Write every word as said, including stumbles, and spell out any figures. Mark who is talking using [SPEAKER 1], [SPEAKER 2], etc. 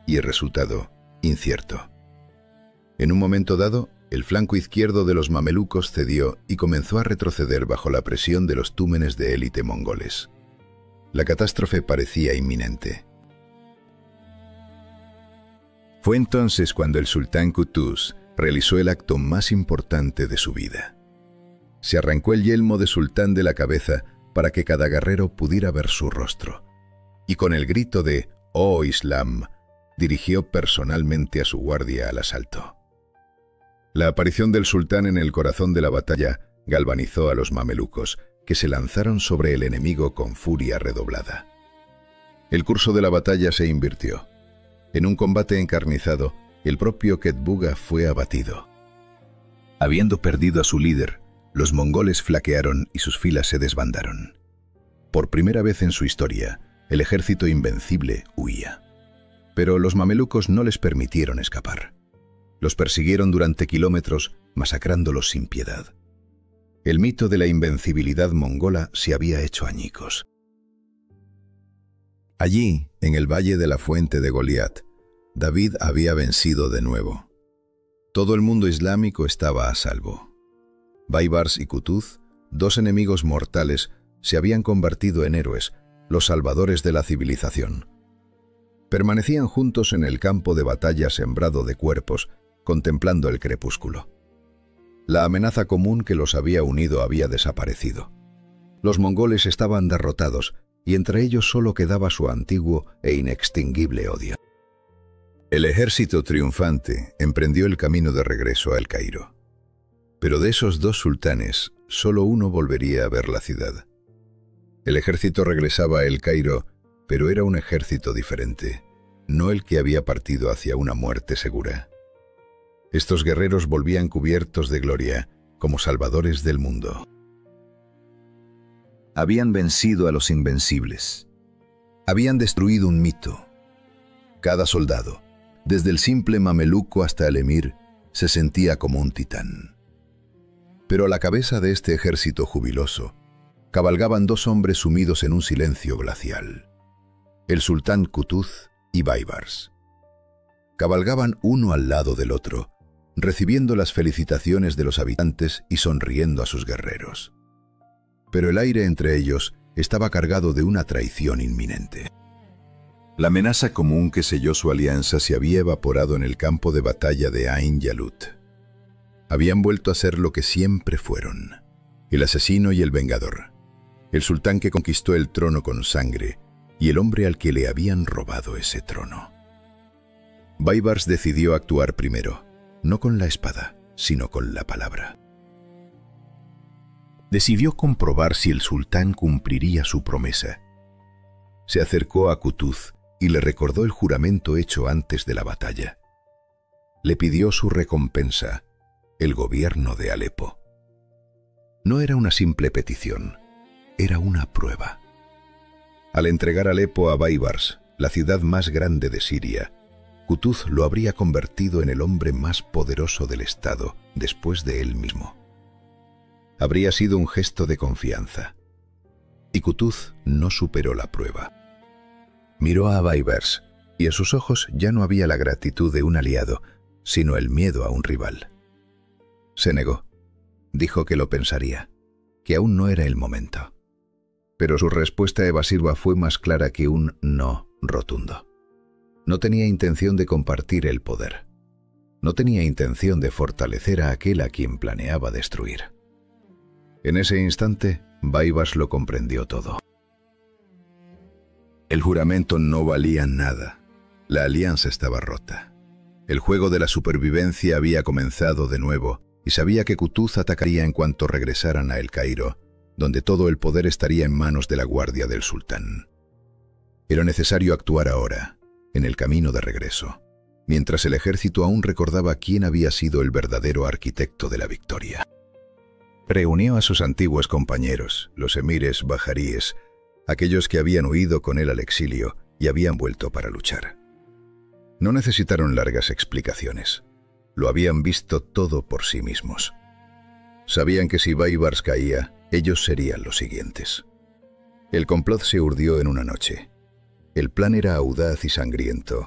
[SPEAKER 1] y el resultado, incierto. En un momento dado, el flanco izquierdo de los mamelucos cedió y comenzó a retroceder bajo la presión de los túmenes de élite mongoles. La catástrofe parecía inminente. Fue entonces cuando el sultán Qutuz realizó el acto más importante de su vida. Se arrancó el yelmo de sultán de la cabeza para que cada guerrero pudiera ver su rostro, y con el grito de «Oh Islam», dirigió personalmente a su guardia al asalto. La aparición del sultán en el corazón de la batalla galvanizó a los mamelucos, que se lanzaron sobre el enemigo con furia redoblada. El curso de la batalla se invirtió. En un combate encarnizado, el propio Ketbuga fue abatido. Habiendo perdido a su líder, los mongoles flaquearon y sus filas se desbandaron. Por primera vez en su historia, el ejército invencible huía. Pero los mamelucos no les permitieron escapar. Los persiguieron durante kilómetros, masacrándolos sin piedad. El mito de la invencibilidad mongola se había hecho añicos. Allí, en el valle de la fuente de Goliat, David había vencido de nuevo. Todo el mundo islámico estaba a salvo. Baibars y Qutuz, dos enemigos mortales, se habían convertido en héroes, los salvadores de la civilización. Permanecían juntos en el campo de batalla sembrado de cuerpos, contemplando el crepúsculo. La amenaza común que los había unido había desaparecido. Los mongoles estaban derrotados, y entre ellos solo quedaba su antiguo e inextinguible odio. El ejército triunfante emprendió el camino de regreso a El Cairo. Pero de esos dos sultanes, solo uno volvería a ver la ciudad. El ejército regresaba a El Cairo, pero era un ejército diferente, no el que había partido hacia una muerte segura. Estos guerreros volvían cubiertos de gloria, como salvadores del mundo. Habían vencido a los invencibles. Habían destruido un mito. Cada soldado, desde el simple mameluco hasta el emir, se sentía como un titán. Pero a la cabeza de este ejército jubiloso, cabalgaban dos hombres sumidos en un silencio glacial. El sultán Qutuz y Baibars. Cabalgaban uno al lado del otro, recibiendo las felicitaciones de los habitantes y sonriendo a sus guerreros. Pero el aire entre ellos estaba cargado de una traición inminente. La amenaza común que selló su alianza se había evaporado en el campo de batalla de Ain Jalut. Habían vuelto a ser lo que siempre fueron, el asesino y el vengador, el sultán que conquistó el trono con sangre y el hombre al que le habían robado ese trono. Baibars decidió actuar primero, no con la espada, sino con la palabra. Decidió comprobar si el sultán cumpliría su promesa. Se acercó a Qutuz y le recordó el juramento hecho antes de la batalla. Le pidió su recompensa, el gobierno de Alepo. No era una simple petición, era una prueba. Al entregar Alepo a Baibars, la ciudad más grande de Siria, Qutuz lo habría convertido en el hombre más poderoso del Estado después de él mismo. Habría sido un gesto de confianza. Y Qutuz no superó la prueba. Miró a Baibars, y en sus ojos ya no había la gratitud de un aliado, sino el miedo a un rival. Se negó. Dijo que lo pensaría, que aún no era el momento. Pero su respuesta evasiva fue más clara que un no rotundo. No tenía intención de compartir el poder. No tenía intención de fortalecer a aquel a quien planeaba destruir. En ese instante, Baibars lo comprendió todo. El juramento no valía nada. La alianza estaba rota. El juego de la supervivencia había comenzado de nuevo y sabía que Qutuz atacaría en cuanto regresaran a El Cairo, donde todo el poder estaría en manos de la guardia del sultán. Era necesario actuar ahora, en el camino de regreso, mientras el ejército aún recordaba quién había sido el verdadero arquitecto de la victoria. Reunió a sus antiguos compañeros, los emires bajaríes, aquellos que habían huido con él al exilio y habían vuelto para luchar. No necesitaron largas explicaciones. Lo habían visto todo por sí mismos. Sabían que si Baibars caía, ellos serían los siguientes. El complot se urdió en una noche. El plan era audaz y sangriento,